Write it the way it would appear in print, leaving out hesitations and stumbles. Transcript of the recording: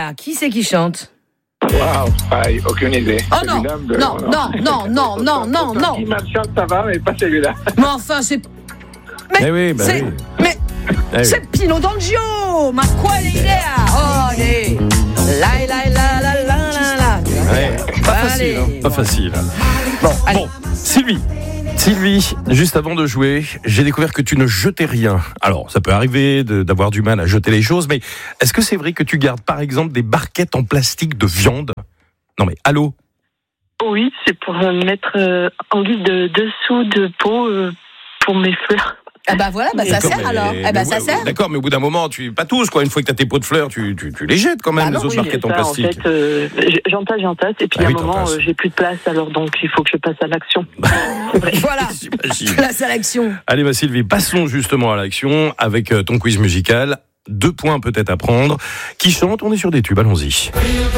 Hallyday. Qui c'est qui chante? Waouh, aucune idée. Oh non, non. Qui chante, ça va, mais pas celui-là. Mais enfin, c'est... Mais c'est Pino D'Angio. Ma quale idea? Oh, allez. Ouais, pas facile. Bon, Sylvie, juste avant de jouer, j'ai découvert que tu ne jetais rien. Alors, ça peut arriver d'avoir du mal à jeter les choses, mais est-ce que c'est vrai que tu gardes par exemple des barquettes en plastique de viande? Non mais, allô? Oui, c'est pour mettre en guise de dessous de pot pour mes fleurs. Ah bah voilà, ça sert alors. Ça sert. D'accord, mais au bout d'un moment, pas tous, quoi. Une fois que tu as tes pots de fleurs, tu les jettes quand même, les autres barquettes en plastique. En fait, j'entasse, et puis à un moment, j'ai plus de place, alors donc il faut que je passe à l'action. Voilà, place à l'action. Allez, Sylvie, passons justement à l'action avec ton quiz musical. 2 points peut-être à prendre. Qui chante? On est sur des tubes, allons-y.